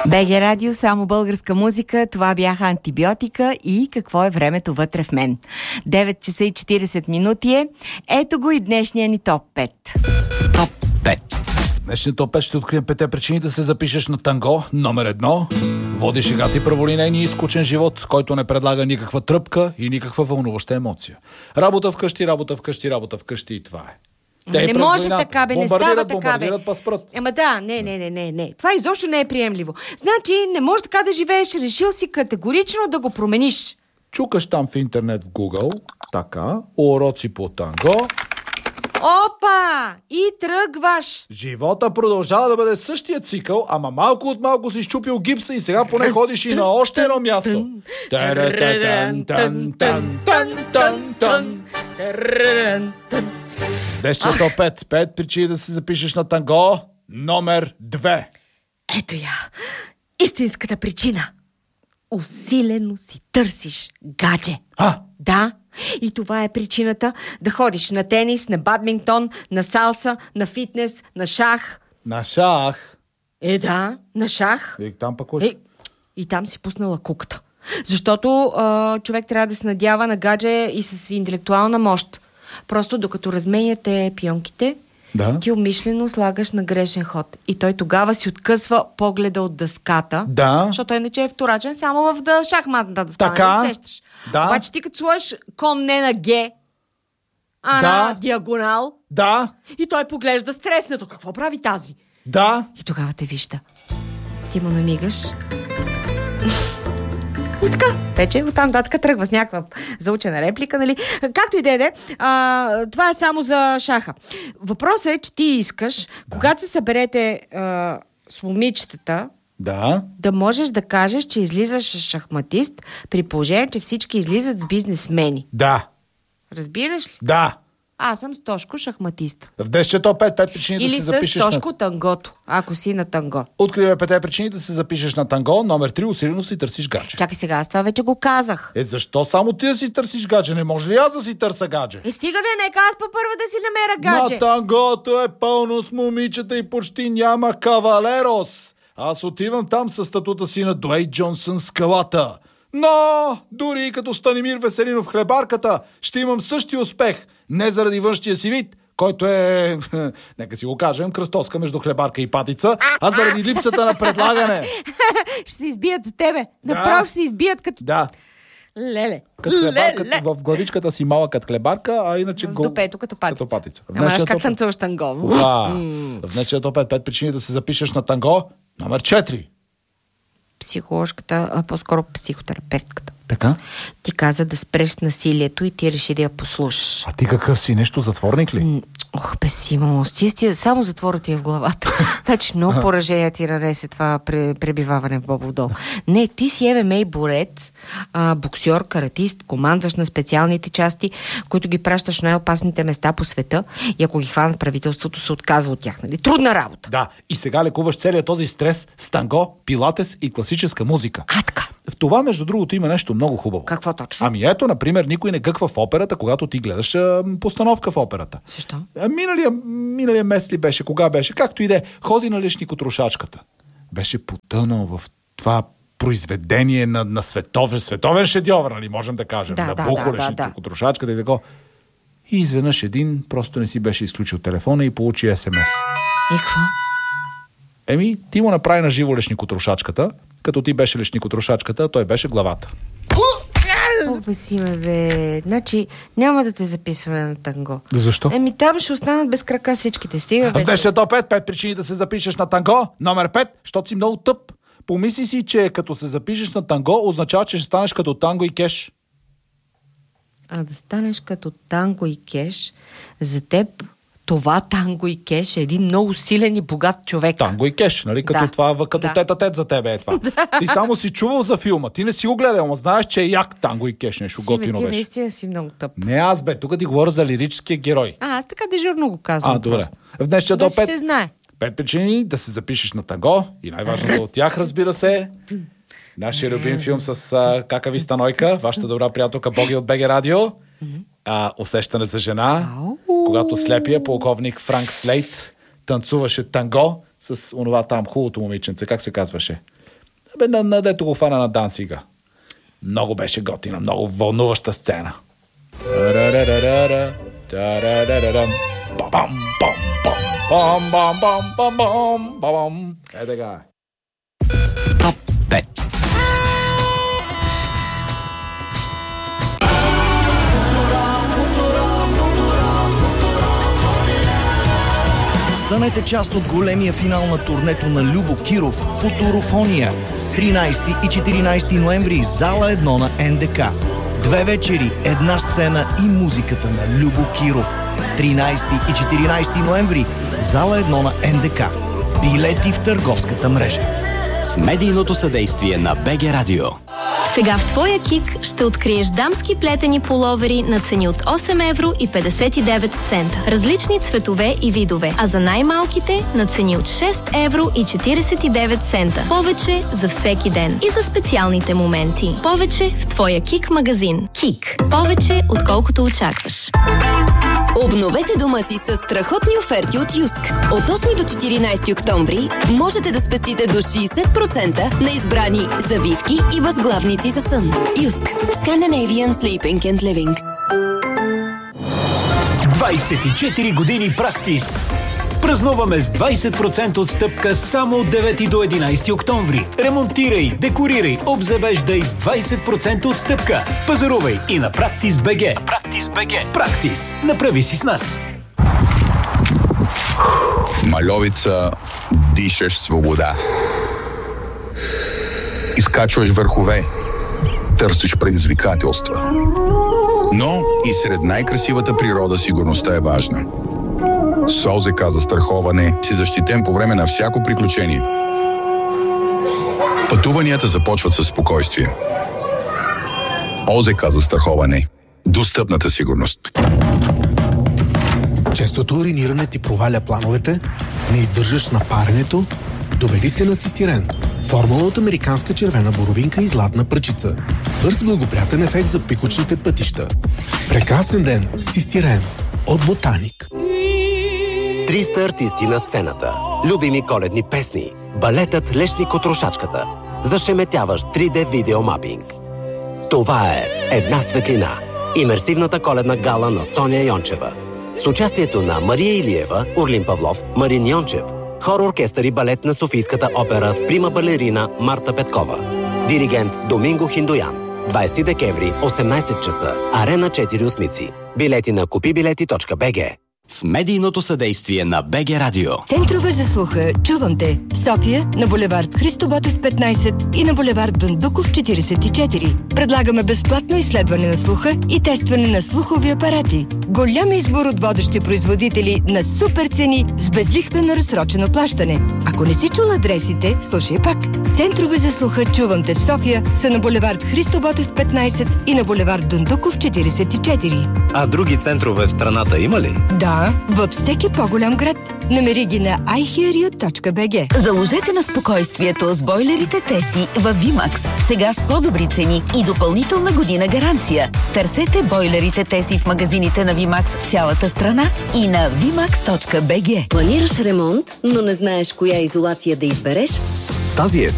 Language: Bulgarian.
БГ Радио, само българска музика. Това бяха Антибиотика и какво е времето вътре в мен. 9 часа и 40 минути е. Ето го и днешния ни топ 5. Топ 5. Днешния топ 5 ще открием 5 причини да се запишеш на танго. Номер 1. Води шегата и праволинейния и скучен живот, който не предлага никаква тръпка и никаква вълнуваща емоция. Работа вкъщи, работа вкъщи, работа вкъщи и това е. Не може така, бе, не става така, бе. Бомбардират па спрат. Ема да, не. Това изобщо не е приемливо. Значи, не може така да живееш, решил си категорично да го промениш. Чукаш там в интернет в Google, така, уроци по танго. Опа! И тръгваш! Живота продължава да бъде същия цикъл, ама малко от малко си щупил гипса и сега поне ходиш и на още едно място. Днешния топ 5. 5 причини да се запишеш на танго. Номер 2. Ето я. Истинската причина. Усилено си търсиш гадже. Да. И това е причината да ходиш на тенис, на бадминтон, на салса, на фитнес, на шах. На шах? Да, на шах. И там пък и там си пуснала куката. Защото човек трябва да се надява на гадже и с интелектуална мощ. Просто докато разменяте пионките, да, ти умишлено слагаш на грешен ход. И той тогава си откъсва погледа от дъската. Да. Защото иначе е вторачен само в шахматната дъска. Така. Не сещаш. Да. Обаче ти като сложиш кон не на Г, а на диагонал. Да. И той поглежда стреснато. Какво прави тази? Да. И тогава те вижда. Ти му намигаш. И така, тече, оттам нататък тръгва с някаква заучена реплика, нали? Както и да е, това е само за шаха. Въпросът е, че ти искаш, когато се съберете с момичетата, да можеш да кажеш, че излизаш шахматист, при положение, че всички излизат с бизнесмени. Да. Разбираш ли? Да. Аз съм Стошко шахматист. В днешния топ 5 причини да се запишеш или с Стошко тангото, ако си на танго. Откриваме 5 причини да се запишеш на танго. Номер 3. Усилено си търсиш гадже. Чакай сега, аз това вече го казах. Защо само ти да си търсиш гадже? Не може ли аз да си търся гадже? Стига да нека аз по-първо да си намеря гадже. На тангото е пълно с момичета и почти няма кавалерос. Аз отивам там със статута си на Дуейн Джонсън скалата. Но дори като Станимир Веселинов в хлебарката ще имам същия успех. Не заради външния си вид, който е, нека си го кажем, кръстоска между хлебарка и патица, а заради липсата на предлагане. Ще се избият за тебе. Направо ще се избият като... Да. Леле. Като хлебарка, в главичката си малък като хлебарка, а иначе в допето като патица. Ама знаеш как танцуваш танго. В днешния топ 5 причини да се запишеш на танго. Номер 4. Психоложката, а по-скоро психотерапевтката. Така? Ти каза да спреш насилието и ти реши да я послушаш. А ти какъв си? Нещо затворник ли? Бесимо, само затвора ти е в главата. Значи много поражения ти нанесе това пребиваване в Бобов дол. Не, ти си ММА борец, боксер, каратист, командваш на специалните части, които ги пращаш на най-опасните места по света и ако ги хванат правителството, се отказва от тях. Нали? Трудна работа. Да, и сега лекуваш целият този стрес с танго, пилатес и класическа музика. Така. В това, между другото, има нещо много хубаво. Какво точно? Ами ето, например, никой не гъква в операта, когато ти гледаш постановка в операта. Защо? Миналия месец ли беше? Кога беше? Както и да е. Ходи на Лешникотрошачката. Беше потънал в това произведение на световен шедьовър, нали, можем да кажем. Да, на Бухо, Лешникотрошачката и така. И изведнъж един просто не си беше изключил телефона и получи СМС. И какво? Ти му направи на живо Лешникотрошачката, като ти беше Лешникотрошачката, той беше главата. Обесиме, бе. Значи няма да те записваме на танго. Защо? Там ще останат без крака всичките. Стига, в днешния топ 5 причини да се запишеш на танго. Номер 5, защото си много тъп. Помисли си, че като се запишеш на танго, означава, че ще станеш като Танго и Кеш. А да станеш като Танго и Кеш, за теб това Танго и Кеш е един много силен и богат човек. Танго и Кеш, нали? Като това, като тет-а-тет за тебе е това. Ти само си чувал за филма. Ти не си го гледал, ама знаеш, че е як Танго и Кеш. Нещо готино беше. Ти наистина си много тъп. Не аз, бе. Тук ти говоря за лирическия герой. Аз така дежурно го казвам. Добре. В днешния топ 5... се знае. 5 причини да се запишеш на танго. И най-важното от тях, разбира се, нашия любим филм с Какави Станойка, вашата добра приятелка Боги от БГ Радио. Усещане за жена, когато слепия полковник Франк Слейт танцуваше танго с онова там хубавото момиченце. Как се казваше? Дето го фана на Дансига. Много беше готина, много вълнуваща сцена. Е така е. Топ 5. Станете част от големия финал на турнето на Любо Киров «Футурофония». 13 и 14 ноември, зала 1 на НДК. 2 вечери, една сцена и музиката на Любо Киров. 13 и 14 ноември, зала 1 на НДК. Билети в търговската мрежа. С медийното съдействие на БГ Радио. Сега в твоя КИК ще откриеш дамски плетени пуловери на цени от 8 евро и 59 цента. Различни цветове и видове, а за най-малките на цени от 6 евро и 49 цента. Повече за всеки ден и за специалните моменти. Повече в твоя КИК магазин. КИК. Повече отколкото очакваш. Обновете дома си с страхотни оферти от Юск. От 8 до 14 октомври можете да спестите до 60% на избрани завивки и възглавници за сън. Юск. Scandinavian Sleeping and Living. 24 години Практис. Празнуваме с 20% отстъпка само от 9 до 11 октомври. Ремонтирай, декорирай, обзавеждай с 20% отстъпка. Пазарувай и на Практис БГ. Практис БГ. Практис. Направи си с нас. В Мальовица дишаш свобода. Изкачваш върхове. Търсиш предизвикателства. Но и сред най-красивата природа сигурността е важна. С ОЗК застраховане си защитен по време на всяко приключение. Пътуванията започват със спокойствие. ОЗК застраховане. Достъпната сигурност. Честото уриниране ти проваля плановете, не издържаш на паренето, доведи се на цистирен. Формула от американска червена боровинка и златна пръчица. Бърз благоприятен ефект за пикочните пътища. Прекрасен ден с цистирен от Ботаник. 300 артисти на сцената. Любими коледни песни. Балетът Лешник от Рушачката. Зашеметяващ 3D видеомапинг. Това е Една светлина. Имерсивната коледна гала на Соня Йончева. С участието на Мария Илиева, Орлин Павлов, Марин Йончев, хор, оркестър и балет на Софийската опера с прима балерина Марта Петкова. Диригент Доминго Хиндоян. 20 декември, 18 часа. Арена 4 Осмици. Билети на kupibileti.bg. С медийното съдействие на БГ Радио. Центрове за слуха Чувам те в София на булевард Христо Ботев 15 и на булевард Дондуков 44. Предлагаме безплатно изследване на слуха и тестване на слухови апарати. Голям избор от водещи производители на супер цени с безлихвено разсрочено плащане. Ако не си чул адресите, слушай пак. Центрове за слуха Чувам те в София са на булевард Христо Ботев 15 и на булевард Дондуков 44. А други центрове в страната има ли? Да, във всеки по-голям град. Намери ги на ihearyou.bg. Заложете на спокойствието с бойлерите Теси във VIMAX. Сега с по-добри цени и допълнителна година гаранция. Търсете бойлерите Теси в магазините на VIMAX в цялата страна и на vimax.bg. Планираш ремонт, но не знаеш коя изолация да избереш? Тази